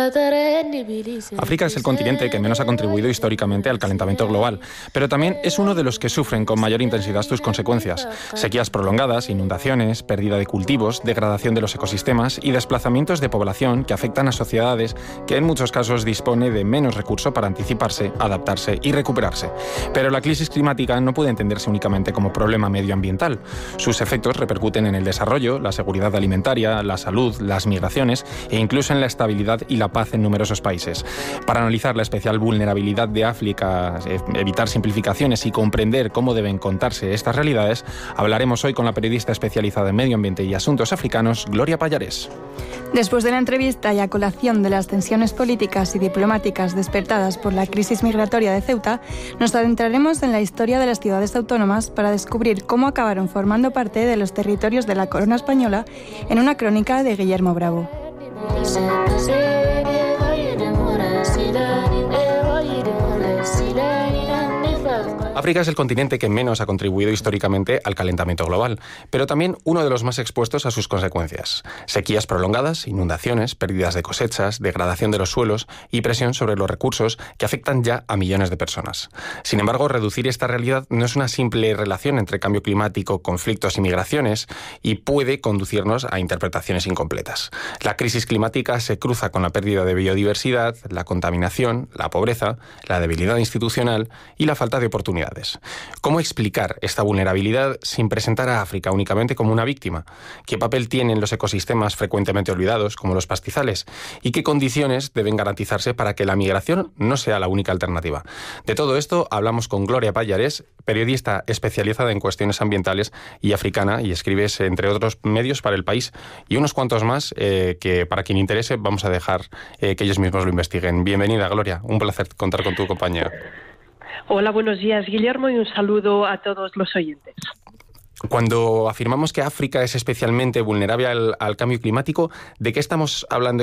África es el continente que menos ha contribuido históricamente al calentamiento global, pero también es uno de los que sufren con mayor intensidad sus consecuencias. Sequías prolongadas, inundaciones, pérdida de cultivos, degradación de los ecosistemas y desplazamientos de población que afectan a sociedades que en muchos casos dispone de menos recursos para anticiparse, adaptarse y recuperarse. Pero la crisis climática no puede entenderse únicamente como problema medioambiental. Sus efectos repercuten en el desarrollo, la seguridad alimentaria, la salud, las migraciones e incluso en la estabilidad y la paz en numerosos países. Para analizar la especial vulnerabilidad de África, evitar simplificaciones y comprender cómo deben contarse estas realidades, hablaremos hoy con la periodista especializada en medio ambiente y asuntos africanos, Gloria Pallarés. Después de la entrevista y a colación de las tensiones políticas y diplomáticas despertadas por la crisis migratoria de Ceuta, nos adentraremos en la historia de las ciudades autónomas para descubrir cómo acabaron formando parte de los territorios de la corona española en una crónica de Guillermo Bravo. África es el continente que menos ha contribuido históricamente al calentamiento global, pero también uno de los más expuestos a sus consecuencias. Sequías prolongadas, inundaciones, pérdidas de cosechas, degradación de los suelos y presión sobre los recursos que afectan ya a millones de personas. Sin embargo, reducir esta realidad no es una simple relación entre cambio climático, conflictos y migraciones y puede conducirnos a interpretaciones incompletas. La crisis climática se cruza con la pérdida de biodiversidad, la contaminación, la pobreza, la debilidad institucional y la falta de oportunidades. ¿Cómo explicar esta vulnerabilidad sin presentar a África únicamente como una víctima? ¿Qué papel tienen los ecosistemas frecuentemente olvidados, como los pastizales? ¿Y qué condiciones deben garantizarse para que la migración no sea la única alternativa? De todo esto hablamos con Gloria Pallarés, periodista especializada en cuestiones ambientales y africana, y escribes, entre otros medios, para El País y unos cuantos más que, para quien interese, vamos a dejar que ellos mismos lo investiguen. Bienvenida, Gloria. Un placer contar con tu compañía. Hola, buenos días, Guillermo, y un saludo a todos los oyentes. Cuando afirmamos que África es especialmente vulnerable al cambio climático, ¿de qué estamos hablando